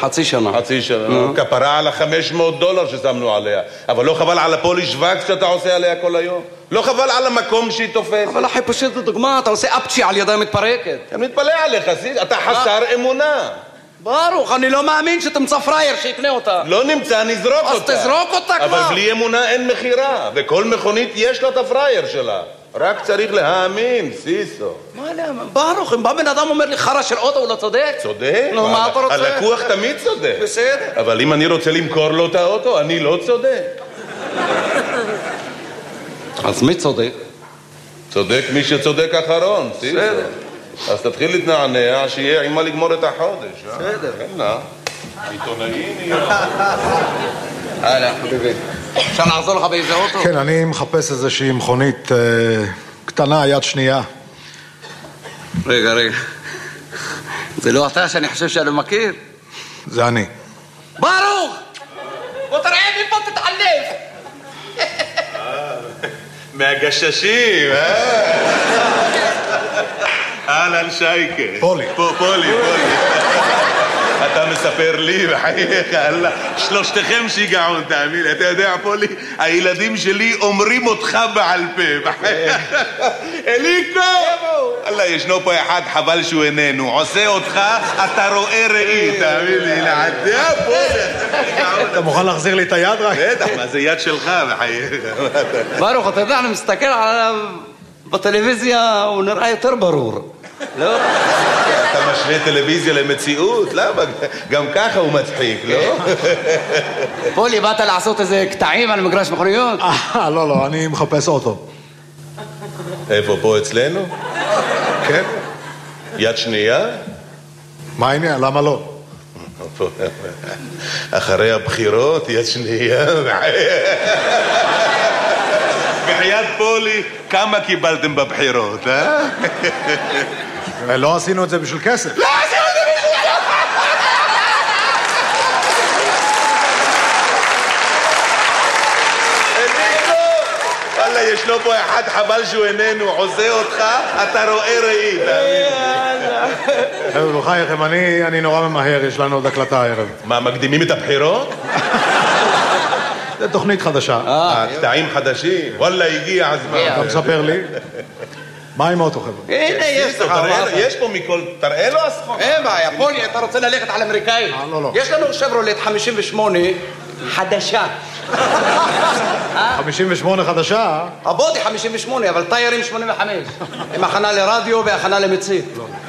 חצי שנה. חצי שנה. כפרה על $500 ששמנו עליה. אבל לא חבל על הפולי שווקס שאתה עושה עליה כל היום? לא חבל על המקום שהיא תופסת? אבל אחי, פשוט דוגמה, אתה עושה אפצ'י על ידיים מתפרקת. אני מתפלא עליך, אתה חסר אמונה. ברוך, אני לא מאמין שתמצא פרייר שיקנה אותה. לא נמצא, נזרוק אותה. אז תזרוק אותה כבר. אבל בלי אמונה אין מחירה, וכל מכונית יש לה את הפרייר שלה. רק צריך להאמין, סיסו. מה להאמין? ברוך, אם בא בן אדם אומר לי חרא של אוטו, הוא לא צודק? צודק? נו, מה אתה רוצה? הלקוח תמיד צודק. בסדר. אבל אם אני רוצה למכור לו את האוטו, אני לא צודק. אז מי צודק? צודק מי שצודק אחרון, סיסו. בסדר. אז תתחיל להתנענע, שיהיה עם מה לגמור את החודש. בסדר. כן, עיתונאים יהיו. הלאה, חביבי. אפשר לעזור לך באיזה אוטו? כן, אני מחפש איזושהי מכונית קטנה, יד שנייה. רגע. זה לא אתה שאני חושב שאני מכיר? זה אני. ברוך! בוא תראה מפה תתעלף! מהגששים, אהלן שייקה. פולי. פולי. אתה מספר לי, בחייך, אללה. שלושתכם שיגעון, תאמין. אתה יודע, פולי, הילדים שלי אומרים אותך בעל פה, בחייך. אליקו! אללה, ישנו פה אחד, חבל שהוא איננו. עושה אותך, אתה רואה ראי, תאמין לי. לעדה, פולי. אתה מוכן להחזיר לי את היד רק? בטח, מה זה יד שלך, בחייך. ברוך, אתה יודע, אני מסתכל עליו בטלוויזיה, הוא נראה יותר ברור. לא? אתה משווה טלוויזיה למציאות? למה? גם ככה הוא מצחיק, לא? פולי, באת לעשות איזה קטעים על מגרש מכוניות? לא, אני מחפש אוטו. איפה, פה אצלנו? כן? יד שנייה? מה העניין? למה לא? אחרי הבחירות, יד שנייה. בחייאת פולי, כמה קיבלתם בבחירות, אה? לא עשינו את זה בשביל כסף. לא עשינו את זה בשביל כסף! וואלה, ישנו פה אחד, חבל שהוא איננו, עושה אותך, אתה רואה ראי. חבר'ה, בחייכם, אני נורא ממהר, יש לנו עוד הקלטה הערב. מה, מקדימים את הבחירות? זה תוכנית חדשה. קטעים חדשים? וואלה, הגיע הזמן. אתה מספר לי? מה עם אוטו, חבר'ה? הנה, יש לך. יש פה מכל... תראה לו הסחורה. אין בעיה, פולי, אתה רוצה ללכת על אמריקאי? לא. יש לנו שברולט 58 חדשה. 58 חדשה? הבודי 58, אבל טיירים 85. עם הכנה לרדיו והכנה למצית.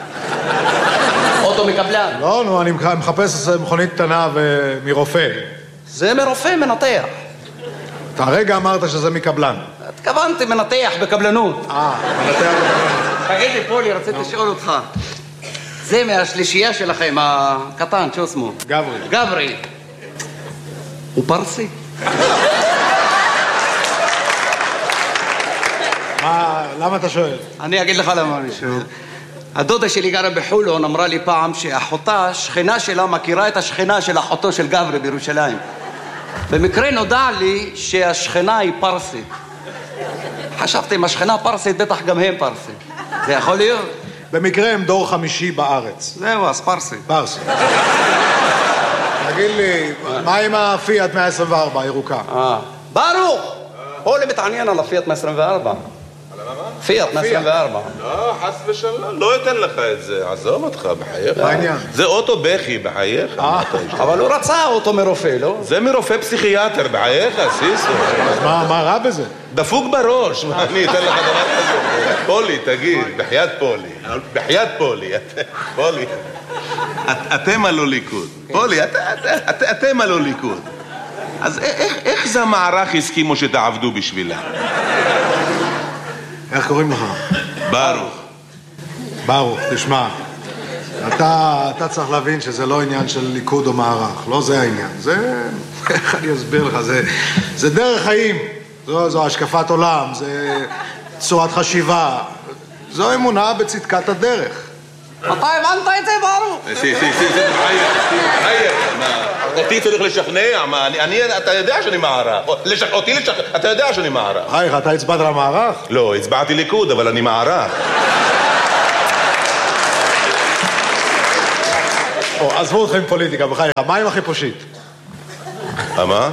אוטו מקבלן. לא, אני מחפש מכונית קטנה ומרופא. זה מרופא מנתח. אתה הרגע אמרת שזה מקבלן. התכוונתי מנתח בקבלנות. מנתח בקבלנות. תגיד לי, פולי, רציתי לשאול אותך. זה מהשלישייה שלכם, הקטן, שהוא שמו? גברי. הוא פרסי? למה אתה שואל? אני אגיד לך למה אני שואל. הדודה שלי גרה בחולון, אמרה לי פעם שאחותה, שכנה שלה, מכירה את השכנה של אחותו של גברי בירושלים. במקרה נודע לי שהשכנה היא פרסית. חשבתי, אם השכנה פרסית, בטח גם הם פרסים. זה יכול להיות? במקרה הם דור חמישי בארץ. זהו, אז פרסי. פרסי. תגיד לי, מה עם הפיאט 124 הירוקה? ברוך! פולי מתעניין על הפיאט 124. פיאט 124. לא, חס ושלום, לא אתן לך את זה, עזוב אותך, בחייך. מה העניין? זה אוטו בכי, בחייך. אבל הוא רצה אוטו מרופא, לא? זה מרופא פסיכיאטר, בחייך, סיסו. אז מה רע בזה? דפוק בראש, מה אני אתן לך דבר כזה? פולי, תגיד, בחייאת פולי. פולי. אתם הלא ליכוד. פולי, אתם הלא ליכוד. אז איך זה המערך הסכימו שתעבדו בשבילה? איך קוראים לך? ברוך, תשמע. אתה צריך להבין שזה לא עניין של ליכוד או מערך, לא זה העניין. זה, איך אני אסביר לך, זה דרך חיים. זו השקפת עולם, זה צורת חשיבה. זו אמונה בצדקת הדרך. אתה הבנת את זה, ברוך? אותי צריך לשכנע, אתה יודע שאני מערך. אתה יודע שאני מערך. חייך, אתה הצבעת למערך? לא, הצבעתי ליכוד, אבל אני מערך. עזבו אתכם פוליטיקה, בחייך, מה עם החיפושית? מה?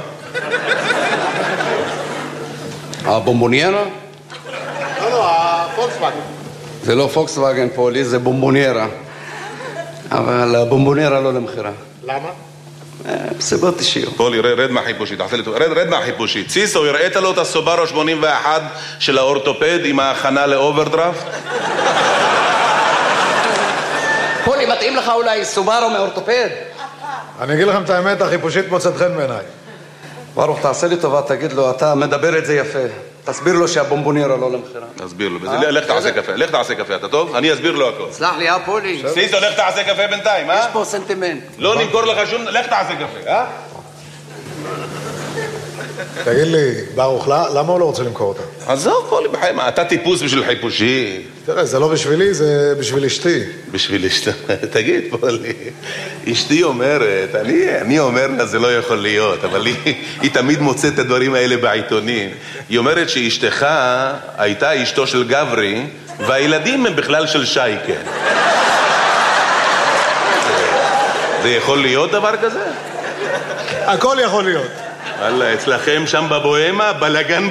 הבומבוניירה? לא, הפולקסווגן. זה לא פוקסווגן פולי, זה בומבוניירה. אבל הבומבוניירה לא למכירה. למה? סיבות אישיות. פולי, רד מהחיפושית, רד מהחיפושית. סיסו, הראית לו את הסוברו 81 של האורתופד עם ההכנה לאוברדרפט? פולי, מתאים לך אולי סוברו מאורתופד? אני אגיד לכם את האמת, החיפושית מוצאת חן בעיניי. ברוך, תעשה לי טובה, תגיד לו, אתה מדבר את זה יפה. תסביר לו שהבומבוניירה לא למכירה. תסביר לו, לך תעשה קפה, לך תעשה קפה, אתה טוב? אני אסביר לו הכל. סלח לי, פולי. סיסו, לך תעשה קפה בינתיים, יש פה סנטימנט. לא נמכור לך שום... לך תעשה קפה, תגיד לי, ברוך, למה הוא לא רוצה למכור אותה? עזוב, פולי, בחיים, אתה טיפוס בשביל חיפושי. תראה, זה לא בשבילי, זה בשביל אשתי. בשביל אשתי, תגיד, פולי, אשתי אומרת, אני אומר לה זה לא יכול להיות, אבל היא תמיד מוצאת את הדברים האלה בעיתונים. היא אומרת שאשתך הייתה אשתו של גברי, והילדים הם בכלל של שייקה. זה יכול להיות דבר כזה? הכל יכול להיות. וואלה, אצלכם שם בבוהמה, בלגן.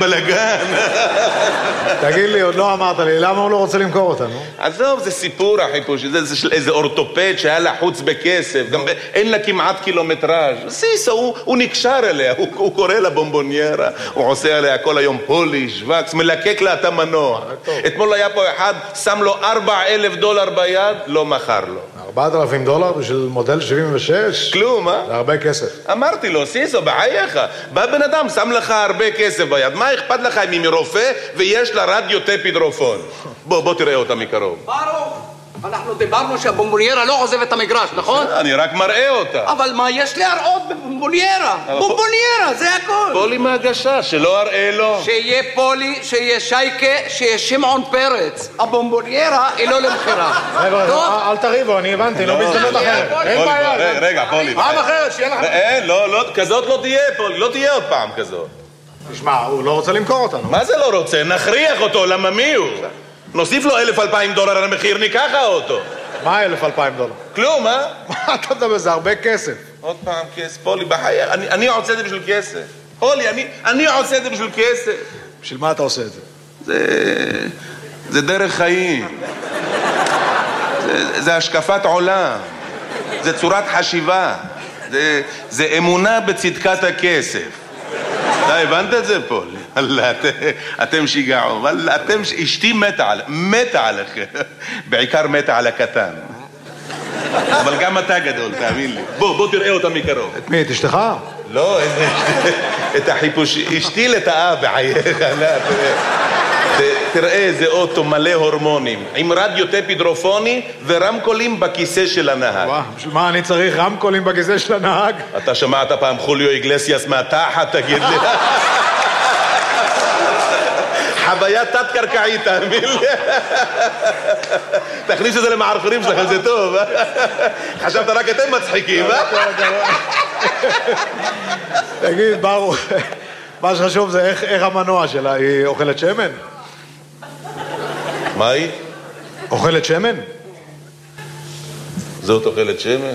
תגיד לי, עוד לא אמרת לי, למה הוא לא רוצה למכור אותנו? עזוב, זה סיפור החיפוש, זה של איזה אורתופד שהיה לחוץ בכסף, גם אין לה כמעט קילומטראז'. סיסו, הוא נקשר אליה, הוא קורא לה בומבוניירה, הוא עושה עליה כל היום פוליש, וקס, מלקק לה את המנוע. אתמול היה פה אחד, שם לו $4,000 ביד, לא מכר לו. $4,000 בשביל מודל 76? כלום, זה הרבה כסף. אמרתי לו, סיסו, בחייך, בא בן אדם, שם לך הרבה כסף ביד, מה אכפת לך אם היא מרופא ויש לה רדיו טפידרופון? בוא תראה אותה מקרוב. ברוך, אנחנו דיברנו שהבומבוניירה לא עוזבת את המגרש, נכון? אני רק מראה אותה. אבל מה יש להראות בבומבוניירה? בומבוניירה, זה הכל. פולי מהגשה, שלא אראה לו. שיהיה פולי, שיהיה שייקה, שיהיה שמעון פרץ. הבומבוניירה היא לא למכירה. אל תריבו, אני הבנתי, לא בהזדמנות אחרת. אין בעיה. רגע, פולי. פעם אחרת, שיהיה לך... אין, לא, כזאת לא תהיה, פולי, לא תהיה עוד פעם כזאת. תשמע, הוא לא רוצה למכור אותנו. מה זה לא רוצה? נכריח אותו, למה מי הוא? נוסיף לו $1,000-2,000 על המחיר, ניקח אותו. מה $1,000-2,000? כלום, מה? מה אתה מדבר? זה הרבה כסף. עוד פעם כסף, פולי, בחייך, אני עושה את זה בשביל כסף. פולי, אני עושה את זה בשביל כסף. בשביל מה אתה עושה את זה? זה דרך חיים. זה השקפת עולם. זה צורת חשיבה. זה אמונה בצדקת הכסף. אתה הבנת את זה, פול? אתם שיגעו. אשתי מתה עליכם. בעיקר מתה על הקטן. אבל גם אתה גדול, תאמין לי. בוא תראה אותה מקרוב. את מי? את אשתך? לא, את החיפוש. אשתי לטעה בחייך. תראה איזה אוטו מלא הורמונים, עם רדיו טפידרופוני ורמקולים בכיסא של הנהג. בשביל מה אני צריך רמקולים בכיסא של הנהג? אתה שמעת פעם חוליו איגלסיאס מהתחת, תגיד לי? חוויה תת-קרקעית, תאמין לי. תכניס את זה למערפרים שלך, זה טוב. חשבת רק אתם מצחיקים, תגיד, ברוך, מה שחשוב זה איך המנוע שלה, היא אוכלת שמן? מה היא? אוכלת שמן? זאת אוכלת שמן?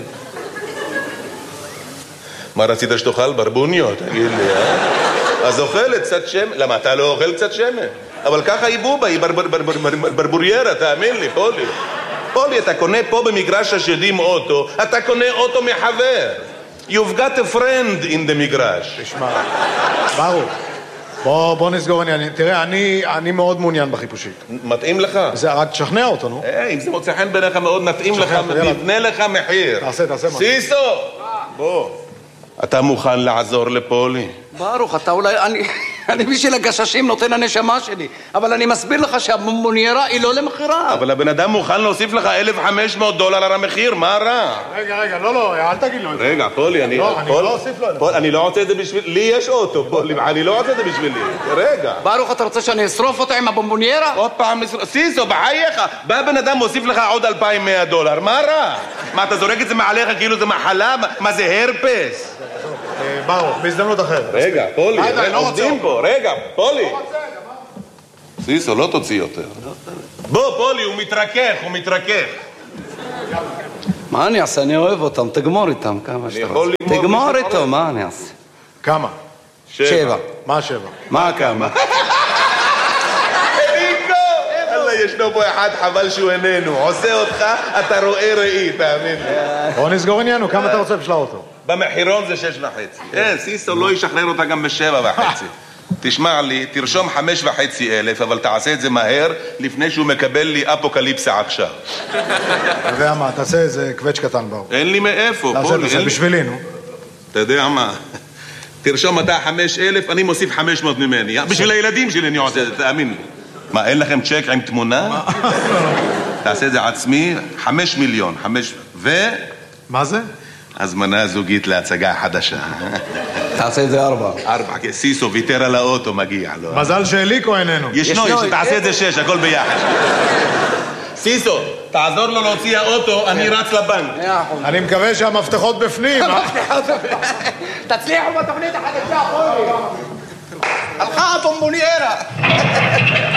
מה רצית שתאכל? ברבוניו, תגיד לי, אז אוכלת קצת שמן. למה, אתה לא אוכל קצת שמן? אבל ככה היא בובה, היא ברבוריירה, תאמין לי, פולי. פולי, אתה קונה פה במגרש השדים אוטו, אתה קונה אוטו מחבר. You've got a friend in the מגרש. תשמע, ברוך, בוא נסגור עניין. תראה, אני מאוד מעוניין בחיפושית. מתאים לך? זה רק תשכנע אותו, נו. אם זה מוצא חן בעיניך מאוד, נתאים לך, נבנה לך מחיר. תעשה משהו. סיסו! בוא. אתה מוכן לעזור לפולי? ברוך, אתה אולי... אני בשביל הגששים נותן הנשמה שלי, אבל אני מסביר לך שהבומבוניירה היא לא למכירה. אבל הבן אדם מוכן להוסיף לך $1,500 על המחיר, מה רע? רגע, לא, אל תגיד לו את זה. רגע, פולי, אני לא אוסיף לו. אני לא רוצה את זה בשביל... לי יש אוטו, פולי, אני לא רוצה את זה בשבילי. רגע. ברוך, אתה רוצה שאני אשרוף אותה עם הבומבוניירה? עוד פעם, סיסו, בחייך. בא בן אדם מוסיף לך עוד $2,100, מה רע? מה, אתה זורק את זה מעליך כאילו זה מחלה? מה זה הרפס? ברוך, בהזדמנות אחרת. רגע, פולי, עובדים פה, רגע, פולי. סיסו, לא תוציא יותר. בוא, פולי, הוא מתרכך. מה אני אעשה? אני אוהב אותם, תגמור איתם כמה שאתה יכול רוצה. לגמור תגמור מי איתו, מה אני אעשה? כמה? 7. מה 7? מה כמה? אללה, ישנו פה אחד, חבל שהוא איננו. עושה אותך, אתה רואה ראי, תאמין לי. בוא נסגור עניינו, כמה אתה רוצה בשביל האוטו? במחירון זה 6.5. כן, סיסו לא ישחרר אותה גם ב7.5. תשמע לי, תרשום 5,500, אבל תעשה את זה מהר, לפני שהוא מקבל לי אפוקליפסה עכשיו. אתה יודע מה, תעשה איזה קווץ' קטן באו. אין לי מאיפה, תעשה בשבילי, נו. אתה יודע מה? תרשום אתה 5,000, אני מוסיף 500 ממני. בשביל הילדים שלי אני עושה את זה, תאמין לי. מה, אין לכם צ'ק עם תמונה? תעשה את זה עצמי, 5 מיליון, מה זה? הזמנה זוגית להצגה חדשה. תעשה את זה 4. 4, כי סיסו ויתר על האוטו, מגיע לו. מזל שאליקו איננו. ישנו, תעשה את זה 6, הכל ביחד. סיסו, תעזור לו להוציא האוטו, אני רץ לבנק. אני מקווה שהמפתחות בפנים. תצליחו בתוכנית החדשה, חולי. הלכה הבומבוניירה.